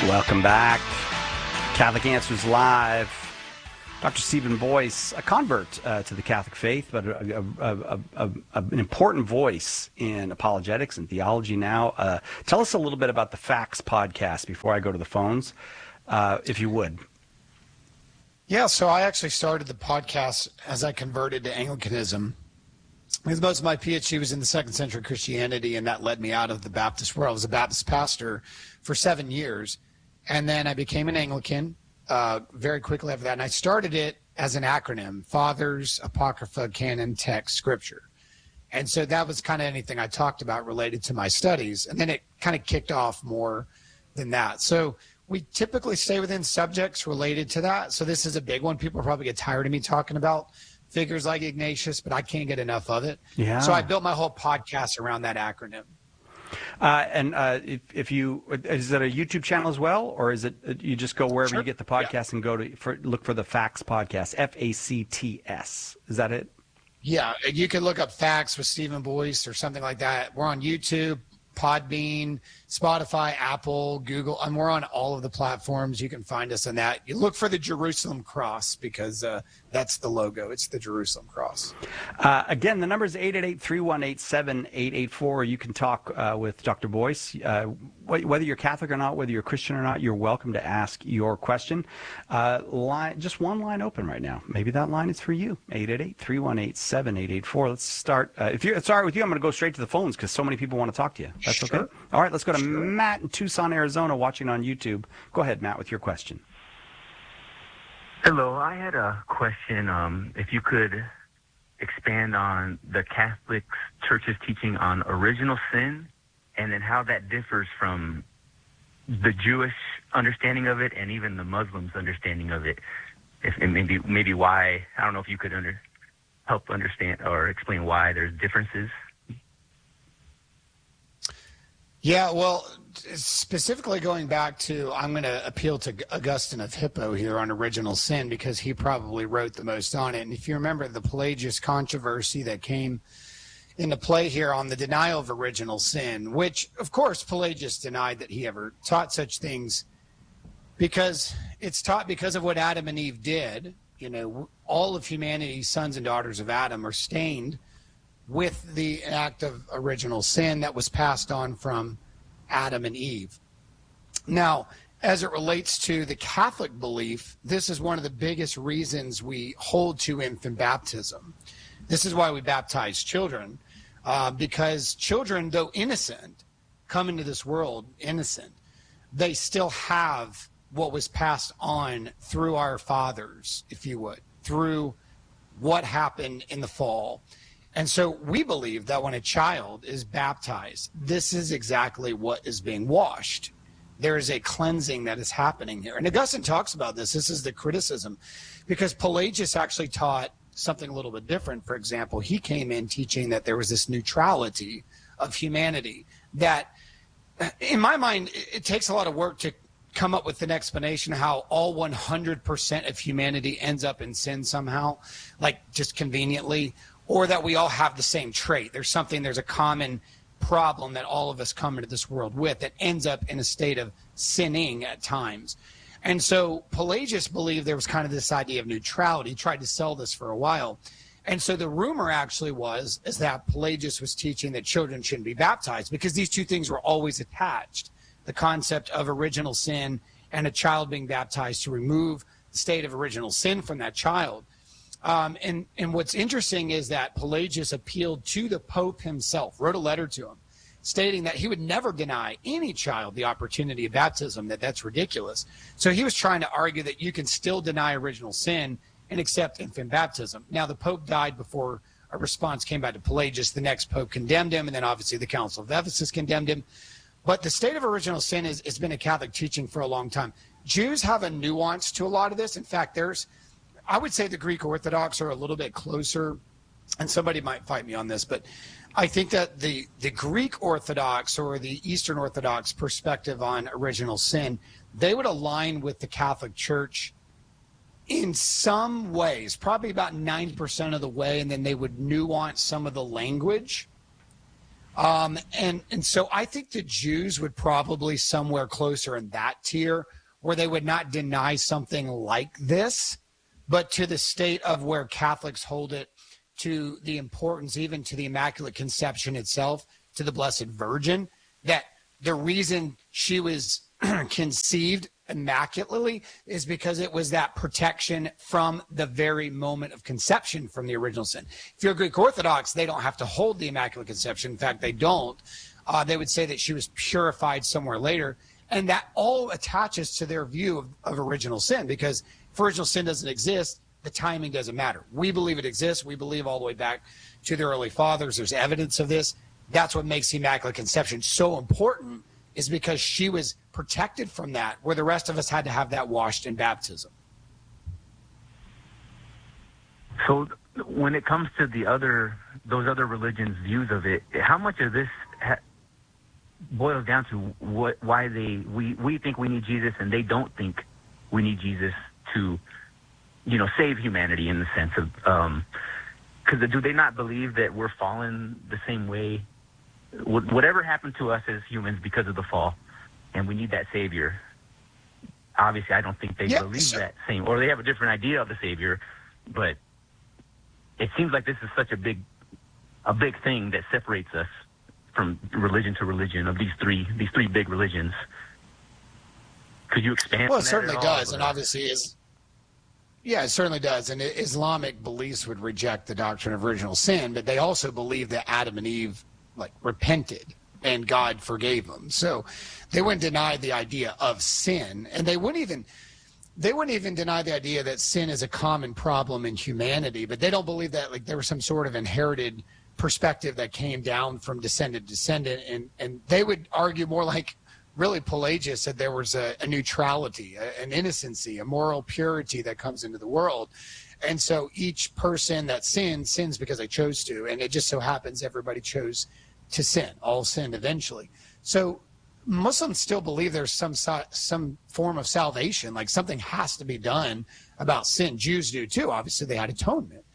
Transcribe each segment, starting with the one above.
Welcome back. Catholic Answers Live. Dr. Stephen Boyce, a convert to the Catholic faith, but an important voice in apologetics and theology now. Tell us a little bit about the Facts podcast before I go to the phones, if you would. Yeah, so I actually started the podcast as I converted to Anglicanism. Because most of my PhD was in the second century Christianity, and that led me out of the Baptist world. I was a Baptist pastor for 7 years, and then I became an Anglican very quickly after that. And I started it as an acronym: Fathers, Apocrypha, Canon, Text, Scripture. And so that was kind of anything I talked about related to my studies. And then it kind of kicked off more than that. So we typically stay within subjects related to that. So this is a big one. People probably get tired of me talking about figures like Ignatius, but I can't get enough of it. Yeah. So I built my whole podcast around that acronym. If you, is it a YouTube channel as well, or is it you just go wherever you get the podcast and go to look for the Facts podcast, FACTS? Is that it? Yeah, you can look up Facts with Stephen Boyce or something like that. We're on YouTube, Podbean, Spotify, Apple, Google, and we're on all of the platforms. You can find us on that. You look for the Jerusalem cross because that's the logo. It's the Jerusalem cross. Again, the number is 888-318-7884. You can talk with Dr. Boyce. Whether you're Catholic or not, whether you're Christian or not, you're welcome to ask your question. Just one line open right now. Maybe that line is for you. 888-318-7884. Let's start. If it's all right with you, I'm going to go straight to the phones because so many people want to talk to you. That's Sure. okay? All right, let's go to Matt in Tucson, Arizona, watching on YouTube. Go ahead, Matt, with your question. Hello, I had a question. If you could expand on the Catholic Church's teaching on original sin, and then how that differs from the Jewish understanding of it and even the Muslims' understanding of it. And maybe why, I don't know if you could help understand or explain why there's differences. Yeah, well, specifically going back to, I'm going to appeal to Augustine of Hippo here on original sin because he probably wrote the most on it. And if you remember the Pelagius controversy that came into play here on the denial of original sin, which, of course, Pelagius denied that he ever taught such things because it's taught because of what Adam and Eve did. You know, all of humanity, sons and daughters of Adam, are stained with the act of original sin that was passed on from Adam and Eve. Now, as it relates to the Catholic belief, this is one of the biggest reasons we hold to infant baptism. This is why we baptize children, because children, though innocent, come into this world innocent. They still have what was passed on through our fathers, if you would, through what happened in the fall. And so we believe that when a child is baptized, this is exactly what is being washed. There is a cleansing that is happening here. And Augustine talks about this. This is the criticism, because Pelagius actually taught something a little bit different. For example, he came in teaching that there was this neutrality of humanity that, in my mind, it takes a lot of work to come up with an explanation how all 100% of humanity ends up in sin somehow, like just conveniently, or that we all have the same trait. There's a common problem that all of us come into this world with that ends up in a state of sinning at times. And so Pelagius believed there was kind of this idea of neutrality. He tried to sell this for a while. And so the rumor actually is that Pelagius was teaching that children shouldn't be baptized because these two things were always attached. The concept of original sin and a child being baptized to remove the state of original sin from that child. And what's interesting is that Pelagius appealed to the Pope himself, wrote a letter to him, stating that he would never deny any child the opportunity of baptism, that's ridiculous. So he was trying to argue that you can still deny original sin and accept infant baptism. Now, the Pope died before a response came back to Pelagius. The next Pope condemned him, and then obviously the Council of Ephesus condemned him. But the state of original sin has been a Catholic teaching for a long time. Jews have a nuance to a lot of this. In fact, I would say the Greek Orthodox are a little bit closer, and somebody might fight me on this, but I think that the Greek Orthodox or the Eastern Orthodox perspective on original sin, they would align with the Catholic Church in some ways, probably about 90% of the way, and then they would nuance some of the language. And so I think the Jews would probably somewhere closer in that tier where they would not deny something like this, but to the state of where Catholics hold it to the importance, even to the Immaculate Conception itself, to the Blessed Virgin, that the reason she was conceived immaculately is because it was that protection from the very moment of conception from the original sin. If you're Greek Orthodox, they don't have to hold the Immaculate Conception. In fact, they don't. They would say that she was purified somewhere later. And that all attaches to their view of original sin, because if original sin doesn't exist, the timing doesn't matter. We believe it exists. We believe all the way back to the early fathers. There's evidence of this. That's what makes the Immaculate Conception so important, is because she was protected from that, where the rest of us had to have that washed in baptism. So when it comes to those other religions' views of it, how much of this boils down to why we think we need Jesus and they don't think we need Jesus to, save humanity, in the sense of, because do they not believe that we're fallen the same way? Whatever happened to us as humans because of the fall, and we need that Savior. Obviously, I don't think they believe that same, or they have a different idea of the Savior. But it seems like this is such a big thing that separates us from religion to religion, of these three big religions. Could you expand? Well, it certainly does, and obviously is. Yeah, it certainly does. And Islamic beliefs would reject the doctrine of original sin, but they also believe that Adam and Eve repented and God forgave them. So they wouldn't deny the idea of sin, and they wouldn't even deny the idea that sin is a common problem in humanity, but they don't believe that there was some sort of inherited perspective that came down from descendant to descendant. And they would argue more like really Pelagius said there was a neutrality, an innocency, a moral purity that comes into the world. And so each person that sins because they chose to, and it just so happens everybody chose to sin. All sinned eventually. So Muslims still believe there's some form of salvation, like something has to be done about sin. Jews do too. Obviously, they had atonement.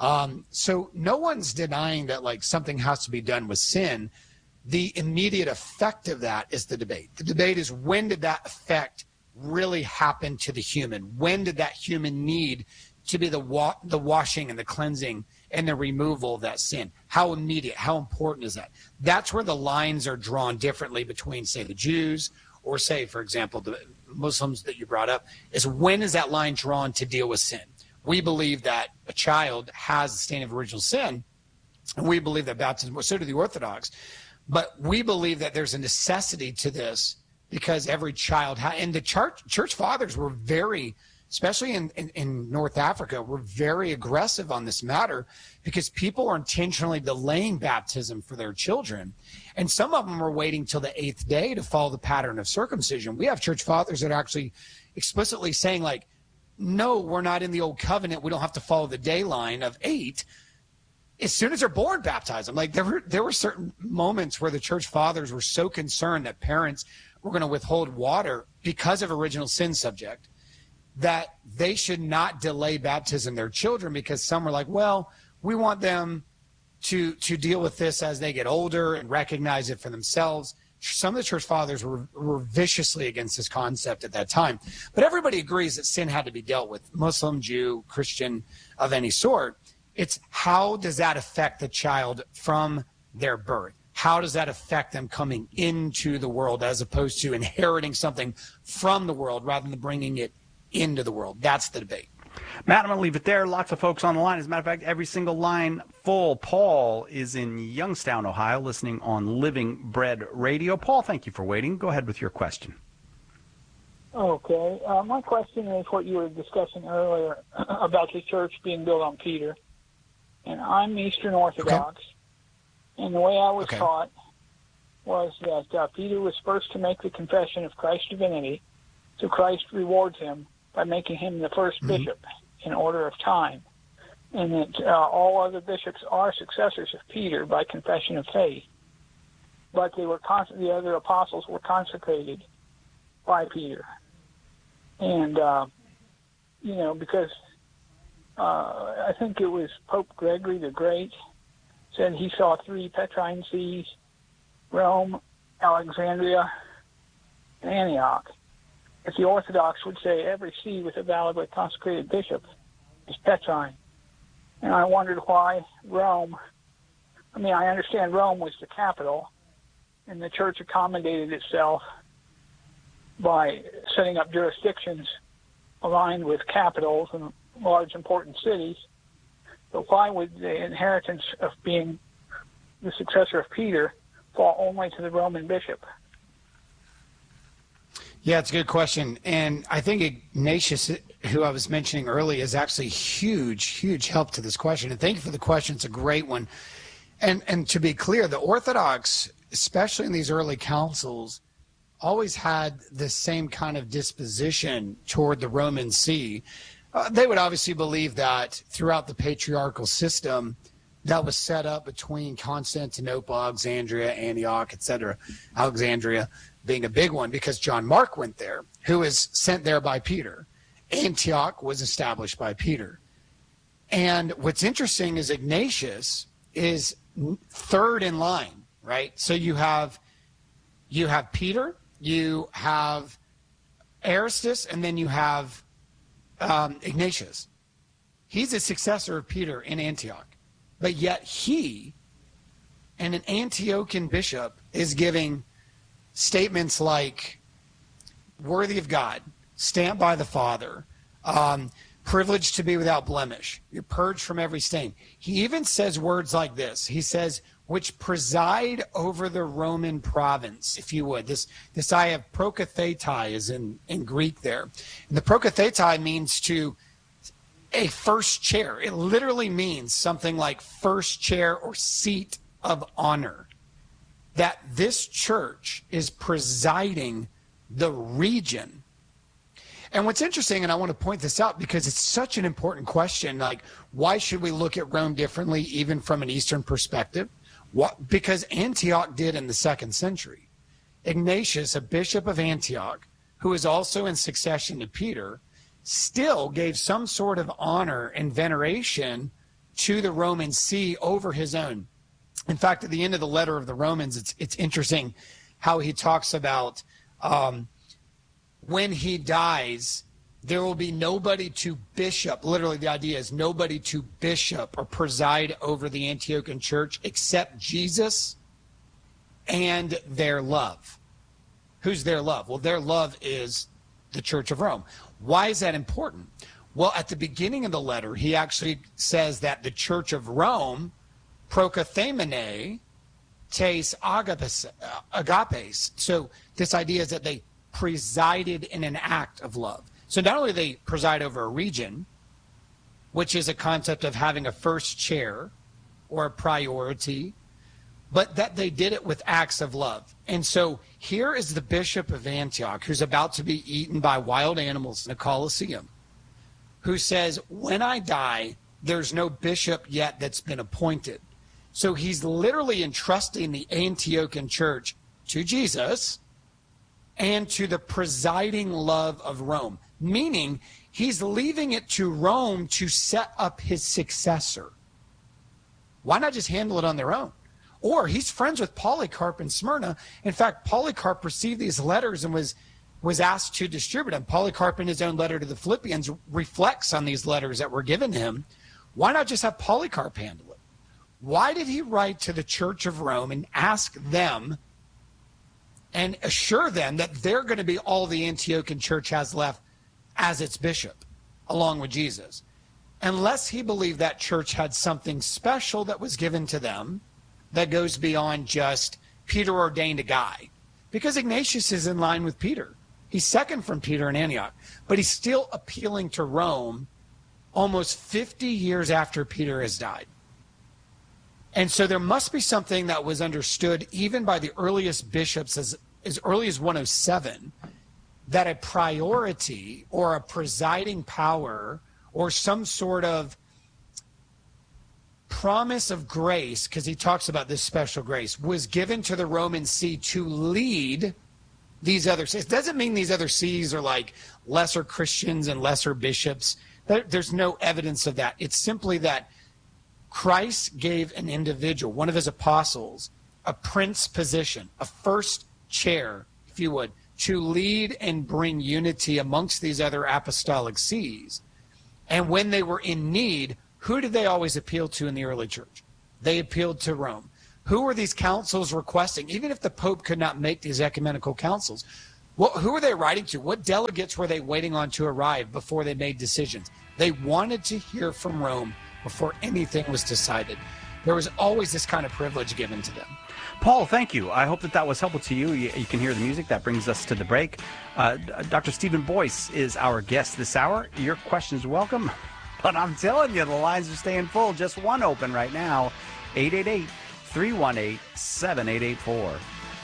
So no one's denying that something has to be done with sin. The immediate effect of that is the debate. The debate is, when did that effect really happen to the human? When did that human need to be the washing and the cleansing and the removal of that sin? How immediate, how important is that? That's where the lines are drawn differently between, say, the Jews or, say, for example, the Muslims that you brought up, is when is that line drawn to deal with sin? We believe that a child has the stain of original sin, and we believe that baptism, well, so do the Orthodox, but we believe that there's a necessity to this because every child, and the church fathers were very, especially in North Africa, were very aggressive on this matter because people are intentionally delaying baptism for their children. And some of them are waiting till the 8th day to follow the pattern of circumcision. We have church fathers that are actually explicitly saying, no, we're not in the old covenant. We don't have to follow the day line of 8. As soon as they're born, baptize them. There were certain moments where the church fathers were so concerned that parents were going to withhold water because of original sin subject, that they should not delay baptism their children, because some were like, well, we want them to deal with this as they get older and recognize it for themselves. Some of the church fathers were viciously against this concept at that time. But everybody agrees that sin had to be dealt with, Muslim, Jew, Christian, of any sort. It's how does that affect the child from their birth? How does that affect them coming into the world, as opposed to inheriting something from the world rather than bringing it into the world? That's the debate. Matt, I'm going to leave it there. Lots of folks on the line. As a matter of fact, every single line full. Paul is in Youngstown, Ohio, listening on Living Bread Radio. Paul, thank you for waiting. Go ahead with your question. Okay. My question is what you were discussing earlier about the church being built on Peter. And I'm Eastern Orthodox. Okay. And the way I was taught was that Peter was first to make the confession of Christ's divinity, so Christ rewards him by making him the first bishop in order of time, and that all other bishops are successors of Peter by confession of faith. But they were the other apostles were consecrated by Peter, and because I think it was Pope Gregory the Great said he saw 3 Petrine seas Rome, Alexandria, and Antioch. If the Orthodox would say every see with a validly consecrated bishop is Petrine. And I wondered why Rome, I understand Rome was the capital, and the church accommodated itself by setting up jurisdictions aligned with capitals and large important cities. But why would the inheritance of being the successor of Peter fall only to the Roman bishop? Yeah, it's a good question. And I think Ignatius, who I was mentioning earlier, is actually huge help to this question. And thank you for the question. It's a great one. And to be clear, the Orthodox, especially in these early councils, always had the same kind of disposition toward the Roman See. They would obviously believe that throughout the patriarchal system that was set up between Constantinople, Alexandria, Antioch, etc., Alexandria being a big one because John Mark went there, who was sent there by Peter. Antioch was established by Peter. And what's interesting is Ignatius is third in line, right? So you have Peter, you have Aristus, and then you have Ignatius. He's a successor of Peter in Antioch, but yet he and an Antiochian bishop is giving statements like worthy of God, stamped by the Father, privileged to be without blemish, you're purged from every stain. He even says words like this. He says, which preside over the Roman province, if you would. This idea of prokathetai is in Greek there. And the prokathetai means to a first chair. It literally means something like first chair or seat of honor. That this church is presiding the region. And what's interesting, and I want to point this out because it's such an important question, like why should we look at Rome differently even from an Eastern perspective? Because Antioch did in the 2nd century. Ignatius, a bishop of Antioch, who is also in succession to Peter, still gave some sort of honor and veneration to the Roman See over his own. In fact, at the end of the letter of the Romans, it's interesting how he talks about when he dies, there will be nobody to bishop. Literally, the idea is nobody to bishop or preside over the Antiochian church except Jesus and their love. Who's their love? Well, their love is the Church of Rome. Why is that important? Well, at the beginning of the letter, he actually says that the Church of Rome, prokathemene, tes agapes. So this idea is that they presided in an act of love. So not only do they preside over a region, which is a concept of having a first chair or a priority, but that they did it with acts of love. And so here is the bishop of Antioch, who's about to be eaten by wild animals in a Colosseum, who says, when I die, there's no bishop yet that's been appointed. So he's literally entrusting the Antiochian church to Jesus and to the presiding love of Rome, meaning he's leaving it to Rome to set up his successor. Why not just handle it on their own? Or he's friends with Polycarp in Smyrna. In fact, Polycarp received these letters and was asked to distribute them. Polycarp, in his own letter to the Philippians, reflects on these letters that were given him. Why not just have Polycarp handle it? Why did he write to the Church of Rome and ask them and assure them that they're going to be all the Antiochian church has left as its bishop, along with Jesus? Unless he believed that church had something special that was given to them that goes beyond just Peter ordained a guy. Because Ignatius is in line with Peter. He's second from Peter in Antioch. But he's still appealing to Rome almost 50 years after Peter has died. And so there must be something that was understood even by the earliest bishops as early as 107, that a priority or a presiding power or some sort of promise of grace, because he talks about this special grace, was given to the Roman See to lead these other sees. It doesn't mean these other sees are like lesser Christians and lesser bishops. There's no evidence of that. It's simply that Christ gave an individual, one of his apostles, a prince position, a first chair, if you would, to lead and bring unity amongst these other apostolic sees. And when they were in need, who did they always appeal to in the early church? They appealed to Rome. Who were these councils requesting? Even if the Pope could not make these ecumenical councils, who were they writing to? What delegates were they waiting on to arrive before they made decisions? They wanted to hear from Rome before anything was decided. There was always this kind of privilege given to them. Paul, thank you. I hope that was helpful to you. You can hear the music. That brings us to the break. Dr. Stephen Boyce is our guest this hour. Your questions welcome. But I'm telling you, the lines are staying full. Just one open right now, 888-318-7884.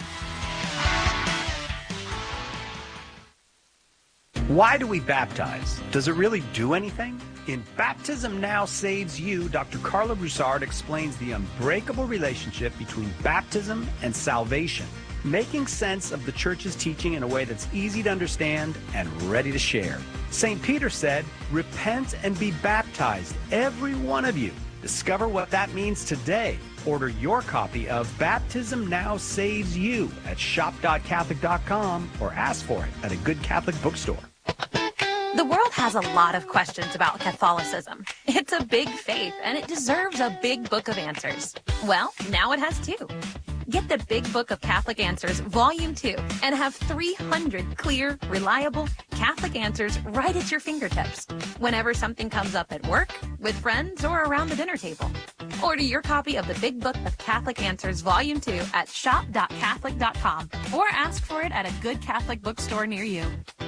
Why do we baptize? Does it really do anything? In Baptism Now Saves You, Dr. Carla Broussard explains the unbreakable relationship between baptism and salvation, making sense of the church's teaching in a way that's easy to understand and ready to share. St. Peter said, "Repent and be baptized, every one of you." Discover what that means today. Order your copy of Baptism Now Saves You at shop.catholic.com or ask for it at a good Catholic bookstore. The world has a lot of questions about Catholicism. It's a big faith, and it deserves a big book of answers. Well, now it has two. Get the Big Book of Catholic Answers, Volume 2, and have 300 clear, reliable Catholic answers right at your fingertips whenever something comes up at work, with friends, or around the dinner table. Order your copy of the Big Book of Catholic Answers, Volume 2 at shop.catholic.com or ask for it at a good Catholic bookstore near you.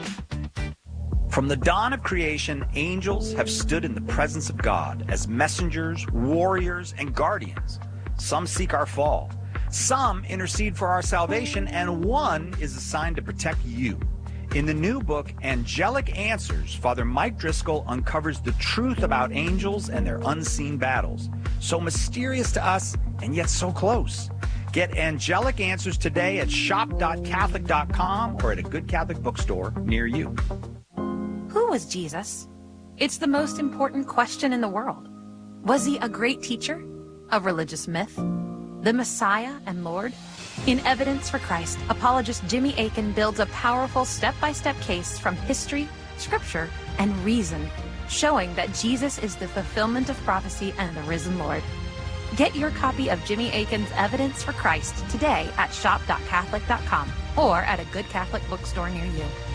From the dawn of creation, angels have stood in the presence of God as messengers, warriors, and guardians. Some seek our fall. Some intercede for our salvation, and one is assigned to protect you. In the new book, Angelic Answers, Father Mike Driscoll uncovers the truth about angels and their unseen battles. So mysterious to us, and yet so close. Get Angelic Answers today at shop.catholic.com or at a good Catholic bookstore near you. Who was Jesus? It's the most important question in the world. Was he a great teacher? A religious myth? The Messiah and Lord? In Evidence for Christ, apologist Jimmy Akin builds a powerful step-by-step case from history, scripture, and reason, showing that Jesus is the fulfillment of prophecy and the risen Lord. Get your copy of Jimmy Akin's Evidence for Christ today at shop.catholic.com or at a good Catholic bookstore near you.